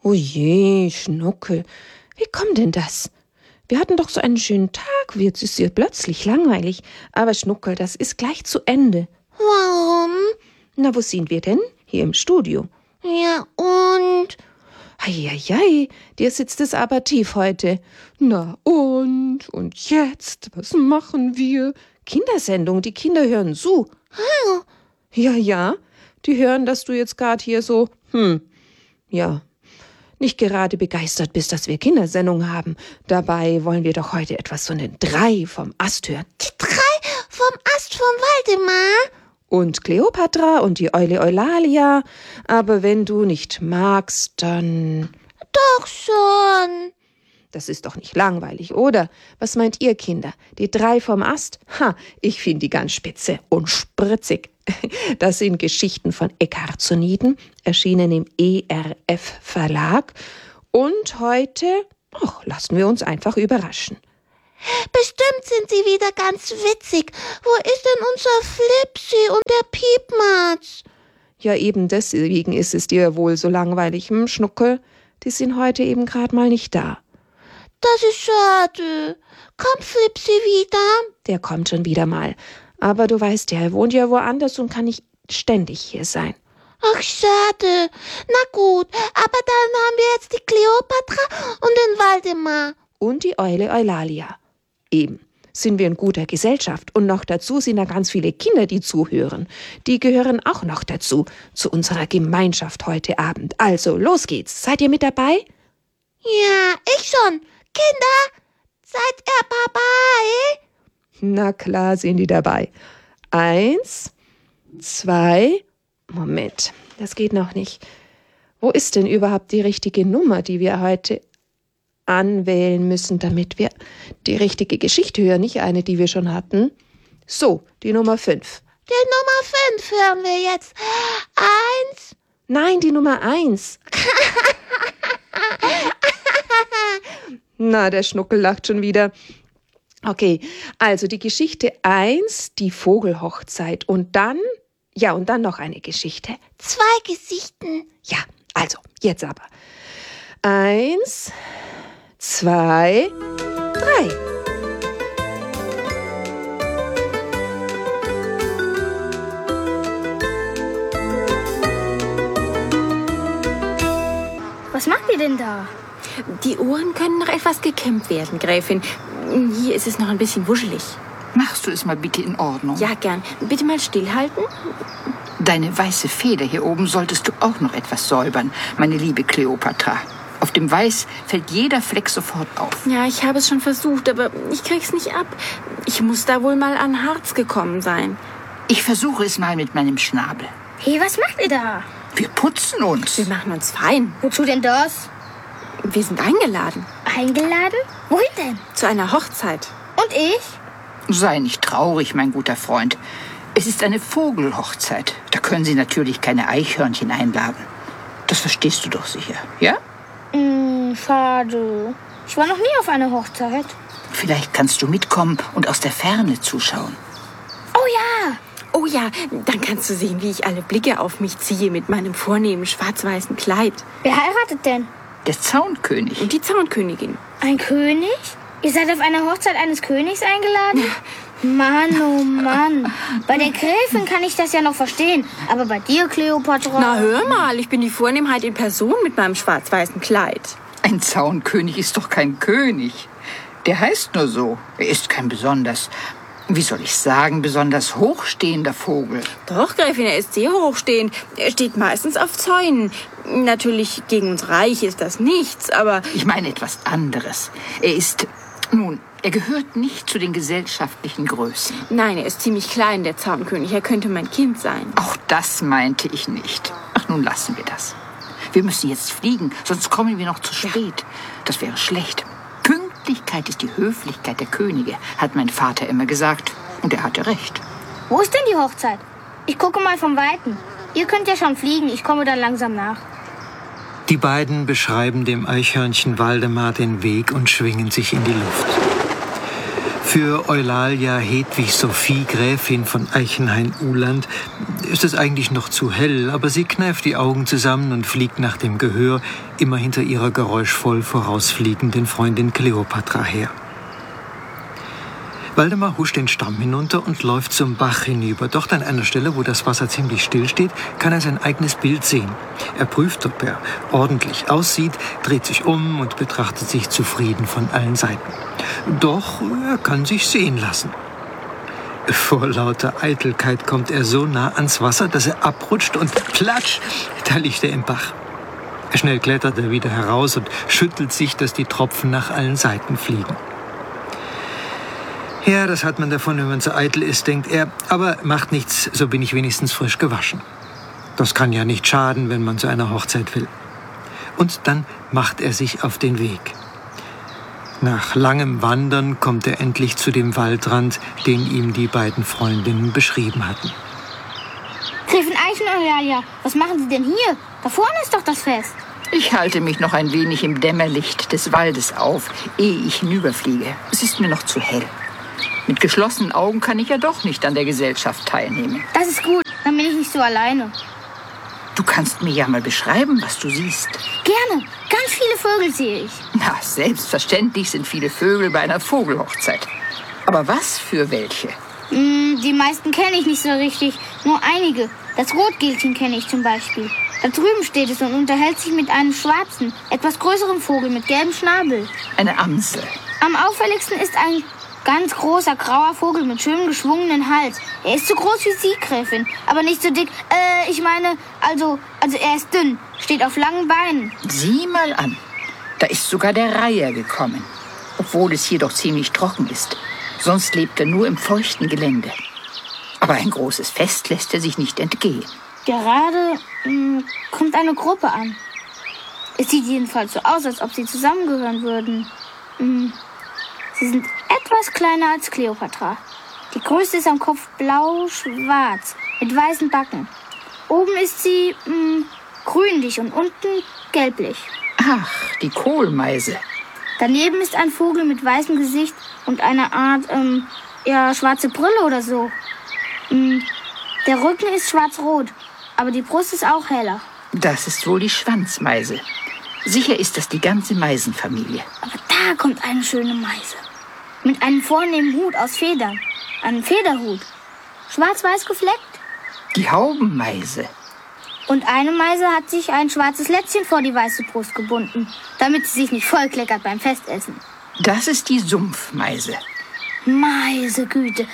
Oh je, Schnuckel, wie kommt denn das? Wir hatten doch so einen schönen Tag, jetzt ist hier plötzlich langweilig. Aber Schnuckel, das ist gleich zu Ende. Warum? Na, wo sind wir denn? Hier im Studio. Ja, und? Eieiei, dir sitzt es aber tief heute. Na und jetzt, was machen wir? Kindersendung, die Kinder hören zu. Ja, die hören, dass du jetzt gerade hier so, nicht gerade begeistert bist, dass wir Kindersendung haben. Dabei wollen wir doch heute etwas von den 3 vom Ast hören. Die 3 vom Ast vom Waldemar? Und Kleopatra und die Eule Eulalia. Aber wenn du nicht magst, dann... Doch schon. Das ist doch nicht langweilig, oder? Was meint ihr, Kinder? Die 3 vom Ast? Ich finde die ganz spitze und spritzig. Das sind Geschichten von Eckhard zu Nieden, erschienen im ERF Verlag. Und heute, lassen wir uns einfach überraschen. Bestimmt sind sie wieder ganz witzig. Wo ist denn unser Flipsi und der Piepmatz? Ja, eben deswegen ist es dir wohl so langweilig, Schnuckel. Die sind heute eben gerade mal nicht da. Das ist schade. Kommt Flipsi wieder? Der kommt schon wieder mal. Aber du weißt ja, er wohnt ja woanders und kann nicht ständig hier sein. Ach, schade. Na gut, aber dann haben wir jetzt die Kleopatra und den Waldemar. Und die Eule Eulalia. Eben, sind wir in guter Gesellschaft. Und noch dazu sind da ganz viele Kinder, die zuhören. Die gehören auch noch dazu, zu unserer Gemeinschaft heute Abend. Also, los geht's. Seid ihr mit dabei? Ja, ich schon. Kinder, seid ihr dabei? Na klar sind die dabei. 1, 2, Moment, das geht noch nicht. Wo ist denn überhaupt die richtige Nummer, die wir heute anwählen müssen, damit wir die richtige Geschichte hören, nicht eine, die wir schon hatten? So, die Nummer 5. Die Nummer 5 hören wir jetzt. 1. Nein, die Nummer 1. Na, der Schnuckel lacht schon wieder. Okay, also die Geschichte 1, die Vogelhochzeit. Und dann noch eine Geschichte. 2 Geschichten. Ja, also, jetzt aber. 1, 2, 3. Was macht ihr denn da? Die Ohren können noch etwas gekämmt werden, Gräfin. Hier ist es noch ein bisschen wuschelig. Machst du es mal bitte in Ordnung? Ja, gern. Bitte mal stillhalten. Deine weiße Feder hier oben solltest du auch noch etwas säubern, meine liebe Kleopatra. Auf dem Weiß fällt jeder Fleck sofort auf. Ja, ich habe es schon versucht, aber ich krieg's nicht ab. Ich muss da wohl mal an Harz gekommen sein. Ich versuche es mal mit meinem Schnabel. Hey, was macht ihr da? Wir putzen uns. Wir machen uns fein. Wozu denn das? Wir sind eingeladen. Eingeladen? Wohin denn? Zu einer Hochzeit. Und ich? Sei nicht traurig, mein guter Freund. Es ist eine Vogelhochzeit. Da können Sie natürlich keine Eichhörnchen einladen. Das verstehst du doch sicher, ja? Schade. Ich war noch nie auf einer Hochzeit. Vielleicht kannst du mitkommen und aus der Ferne zuschauen. Oh ja! Oh ja, dann kannst du sehen, wie ich alle Blicke auf mich ziehe mit meinem vornehmen schwarz-weißen Kleid. Wer heiratet denn? Der Zaunkönig. Und die Zaunkönigin. Ein König? Ihr seid auf einer Hochzeit eines Königs eingeladen? Mann, oh Mann. Bei der Gräfin kann ich das ja noch verstehen. Aber bei dir, Kleopatra... Na, hör mal, ich bin die Vornehmheit in Person mit meinem schwarz-weißen Kleid. Ein Zaunkönig ist doch kein König. Der heißt nur so. Er ist kein besonders, wie soll ich sagen, besonders hochstehender Vogel. Doch, Gräfin, er ist sehr hochstehend. Er steht meistens auf Zäunen. Natürlich, gegen uns Reich ist das nichts, aber... Ich meine etwas anderes. Er gehört nicht zu den gesellschaftlichen Größen. Nein, er ist ziemlich klein, der Zaunkönig. Er könnte mein Kind sein. Auch das meinte ich nicht. Ach, nun lassen wir das. Wir müssen jetzt fliegen, sonst kommen wir noch zu spät. Das wäre schlecht. Pünktlichkeit ist die Höflichkeit der Könige, hat mein Vater immer gesagt. Und er hatte recht. Wo ist denn die Hochzeit? Ich gucke mal vom Weiten. Ihr könnt ja schon fliegen, ich komme dann langsam nach. Die beiden beschreiben dem Eichhörnchen Waldemar den Weg und schwingen sich in die Luft. Für Eulalia Hedwig Sophie, Gräfin von Eichenhain-Uhland, ist es eigentlich noch zu hell, aber sie kneift die Augen zusammen und fliegt nach dem Gehör immer hinter ihrer geräuschvoll vorausfliegenden Freundin Kleopatra her. Waldemar huscht den Stamm hinunter und läuft zum Bach hinüber. Dort an einer Stelle, wo das Wasser ziemlich still steht, kann er sein eigenes Bild sehen. Er prüft, ob er ordentlich aussieht, dreht sich um und betrachtet sich zufrieden von allen Seiten. Doch er kann sich sehen lassen. Vor lauter Eitelkeit kommt er so nah ans Wasser, dass er abrutscht und platsch, da liegt er im Bach. Schnell klettert er wieder heraus und schüttelt sich, dass die Tropfen nach allen Seiten fliegen. Ja, das hat man davon, wenn man so eitel ist, denkt er. Aber macht nichts, so bin ich wenigstens frisch gewaschen. Das kann ja nicht schaden, wenn man zu einer Hochzeit will. Und dann macht er sich auf den Weg. Nach langem Wandern kommt er endlich zu dem Waldrand, den ihm die beiden Freundinnen beschrieben hatten. Gräfin Eichenhain, was machen Sie denn hier? Da vorne ist doch das Fest. Ich halte mich noch ein wenig im Dämmerlicht des Waldes auf, ehe ich hinüberfliege. Es ist mir noch zu hell. Mit geschlossenen Augen kann ich ja doch nicht an der Gesellschaft teilnehmen. Das ist gut, dann bin ich nicht so alleine. Du kannst mir ja mal beschreiben, was du siehst. Gerne, ganz viele Vögel sehe ich. Na, selbstverständlich sind viele Vögel bei einer Vogelhochzeit. Aber was für welche? Die meisten kenne ich nicht so richtig, nur einige. Das Rotkehlchen kenne ich zum Beispiel. Da drüben steht es und unterhält sich mit einem schwarzen, etwas größeren Vogel mit gelbem Schnabel. Eine Amsel. Am auffälligsten ist ein ganz großer grauer Vogel mit schönem geschwungenen Hals. Er ist so groß wie Sie, Gräfin, aber nicht so dick. Also er ist dünn, steht auf langen Beinen. Sieh mal an. Da ist sogar der Reiher gekommen. Obwohl es hier doch ziemlich trocken ist. Sonst lebt er nur im feuchten Gelände. Aber ein großes Fest lässt er sich nicht entgehen. Gerade kommt eine Gruppe an. Es sieht jedenfalls so aus, als ob sie zusammengehören würden. Sie sind etwas kleiner als Kleopatra. Die größte ist am Kopf blau-schwarz mit weißen Backen. Oben ist sie grünlich und unten gelblich. Ach, die Kohlmeise. Daneben ist ein Vogel mit weißem Gesicht und einer Art, schwarze Brille oder so. Der Rücken ist schwarz-rot, aber die Brust ist auch heller. Das ist wohl die Schwanzmeise. Sicher ist das die ganze Meisenfamilie. Aber da kommt eine schöne Meise. Mit einem vornehmen Hut aus Federn. Einem Federhut. Schwarz-weiß gefleckt. Die Haubenmeise. Und eine Meise hat sich ein schwarzes Lätzchen vor die weiße Brust gebunden, damit sie sich nicht vollkleckert beim Festessen. Das ist die Sumpfmeise. Meine Güte.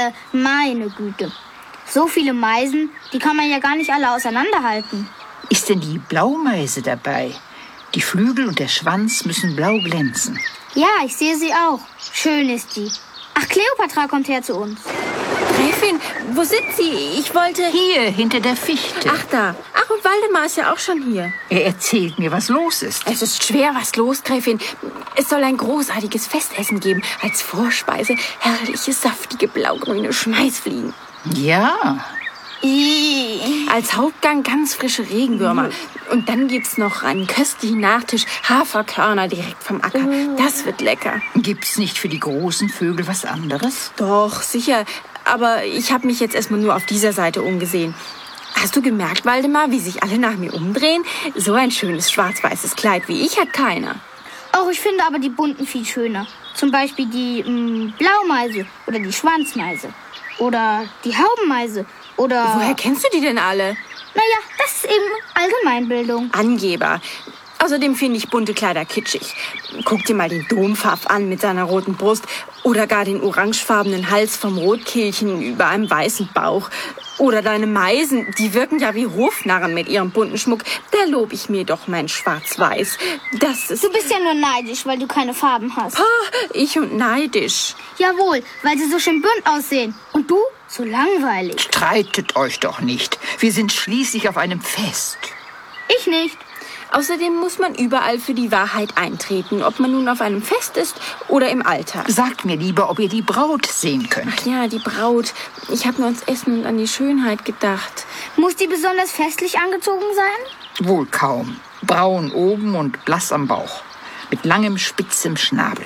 So viele Meisen, die kann man ja gar nicht alle auseinanderhalten. Ist denn die Blaumeise dabei? Die Flügel und der Schwanz müssen blau glänzen. Ja, ich sehe sie auch. Schön ist die. Ach, Kleopatra kommt her zu uns. Gräfin, wo sind Sie? Ich wollte... Hier, hinter der Fichte. Ach, da. Ach, und Waldemar ist ja auch schon hier. Er erzählt mir, was los ist. Es ist schwer was los, Gräfin. Es soll ein großartiges Festessen geben. Als Vorspeise herrliche, saftige, blaugrüne Schmeißfliegen. Ja. Als Hauptgang ganz frische Regenwürmer. Und dann gibt's noch einen köstlichen Nachtisch, Haferkörner direkt vom Acker. Das wird lecker. Gibt's nicht für die großen Vögel was anderes? Doch, sicher. Aber ich habe mich jetzt erstmal nur auf dieser Seite umgesehen. Hast du gemerkt, Waldemar, wie sich alle nach mir umdrehen? So ein schönes schwarz-weißes Kleid wie ich hat keiner. Auch ich finde aber die bunten viel schöner. Zum Beispiel die Blaumeise oder die Schwanzmeise. Oder die Haubenmeise. Oder... Woher kennst du die denn alle? Naja, das ist eben Allgemeinbildung. Angeber. Außerdem finde ich bunte Kleider kitschig. Guck dir mal den Dompfaff an mit seiner roten Brust oder gar den orangefarbenen Hals vom Rotkehlchen über einem weißen Bauch. Oder deine Meisen, die wirken ja wie Hofnarren mit ihrem bunten Schmuck. Da lob ich mir doch mein Schwarz-Weiß. Das ist... Du bist ja nur neidisch, weil du keine Farben hast. Ich und neidisch. Jawohl, weil sie so schön bunt aussehen. Und du so langweilig. Streitet euch doch nicht. Wir sind schließlich auf einem Fest. Ich nicht. Außerdem muss man überall für die Wahrheit eintreten, ob man nun auf einem Fest ist oder im Alltag. Sagt mir lieber, ob ihr die Braut sehen könnt. Ach ja, die Braut. Ich habe nur ans Essen und an die Schönheit gedacht. Muss die besonders festlich angezogen sein? Wohl kaum. Braun oben und blass am Bauch. mit langem, spitzem Schnabel.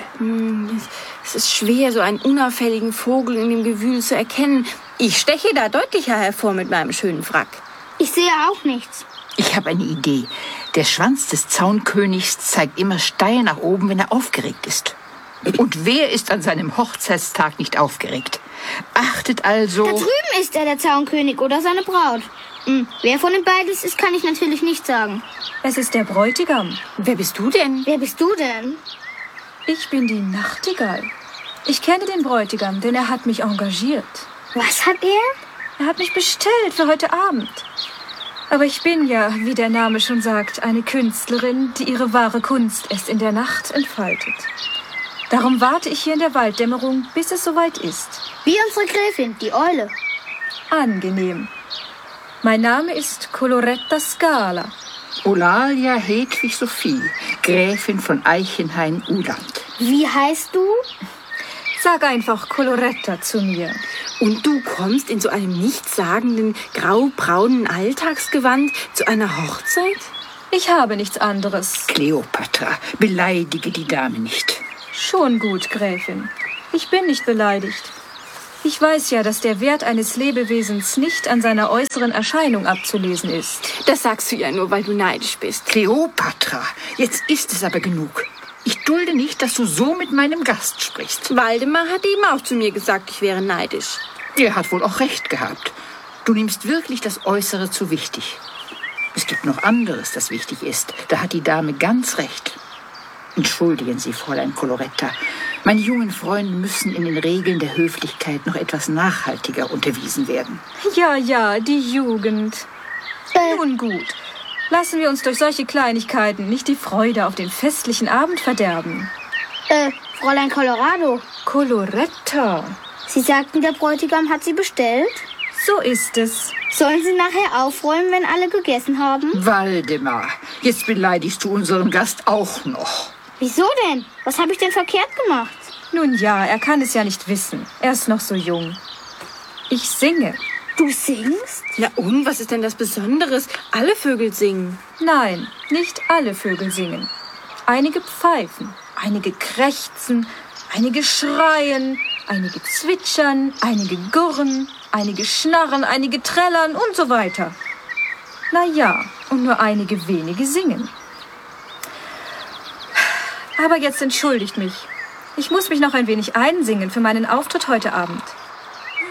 Es ist schwer, so einen unauffälligen Vogel in dem Gewühl zu erkennen. Ich steche da deutlicher hervor mit meinem schönen Frack. Ich sehe auch nichts. Ich habe eine Idee. Der Schwanz des Zaunkönigs zeigt immer steil nach oben, wenn er aufgeregt ist. Und wer ist an seinem Hochzeitstag nicht aufgeregt? Achtet also... Da drüben ist er, der Zaunkönig, oder seine Braut. Wer von den beiden es ist, kann ich natürlich nicht sagen. Es ist der Bräutigam. Wer bist du denn? Wer bist du denn? Ich bin die Nachtigall. Ich kenne den Bräutigam, denn er hat mich engagiert. Was hat er? Er hat mich bestellt für heute Abend. Aber ich bin ja, wie der Name schon sagt, eine Künstlerin, die ihre wahre Kunst erst in der Nacht entfaltet. Darum warte ich hier in der Walddämmerung, bis es soweit ist. Wie unsere Gräfin, die Eule. Angenehm. Mein Name ist Coloretta Scala. Eulalia Hedwig Sophie, Gräfin von Eichenhain-Uland. Wie heißt du? Sag einfach Coloretta zu mir. Und du kommst in so einem nichtssagenden, graubraunen Alltagsgewand zu einer Hochzeit? Ich habe nichts anderes. Kleopatra, beleidige die Dame nicht. Schon gut, Gräfin. Ich bin nicht beleidigt. Ich weiß ja, dass der Wert eines Lebewesens nicht an seiner äußeren Erscheinung abzulesen ist. Das sagst du ja nur, weil du neidisch bist. Kleopatra, jetzt ist es aber genug. Ich dulde nicht, dass du so mit meinem Gast sprichst. Waldemar hat eben auch zu mir gesagt, ich wäre neidisch. Er hat wohl auch recht gehabt. Du nimmst wirklich das Äußere zu wichtig. Es gibt noch anderes, das wichtig ist. Da hat die Dame ganz recht. Entschuldigen Sie, Fräulein Coloretta. Meine jungen Freunde müssen in den Regeln der Höflichkeit noch etwas nachhaltiger unterwiesen werden. Ja, die Jugend. Nun gut. Lassen wir uns durch solche Kleinigkeiten nicht die Freude auf den festlichen Abend verderben. Fräulein Colorado. Coloretta. Sie sagten, der Bräutigam hat Sie bestellt? So ist es. Sollen Sie nachher aufräumen, wenn alle gegessen haben? Waldemar, jetzt beleidigst du unseren Gast auch noch. Wieso denn? Was habe ich denn verkehrt gemacht? Nun ja, er kann es ja nicht wissen. Er ist noch so jung. Ich singe. Du singst? Ja und, was ist denn das Besonderes? Alle Vögel singen. Nein, nicht alle Vögel singen. Einige pfeifen, einige krächzen, einige schreien, einige zwitschern, einige gurren, einige schnarren, einige trällern und so weiter. Na ja, und nur einige wenige singen. Aber jetzt entschuldigt mich. Ich muss mich noch ein wenig einsingen für meinen Auftritt heute Abend.